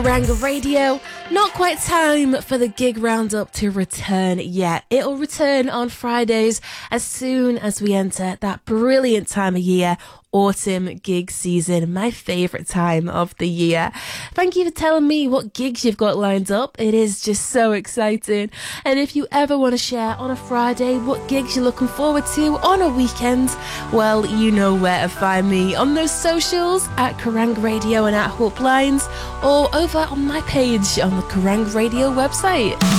Ranga Radio. Not quite time for the gig roundup to return yet. It'll return on Fridays as soon as we enter that brilliant time of year, autumn gig season, my favourite time of the year. Thank you for telling me what gigs you've got lined up. It is just so exciting. And if you ever want to share on a Friday what gigs you're looking forward to on a weekend, well, you know where to find me on those socials at Kerrang Radio and at Hope Lines, or over on my page on the Kerrang Radio website.